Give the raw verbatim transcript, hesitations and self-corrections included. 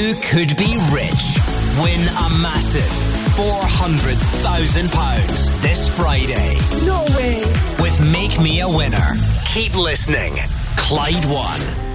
You could be rich. Win a massive four hundred thousand pounds this Friday. No way. With Make Me a Winner. Keep listening. Clyde One.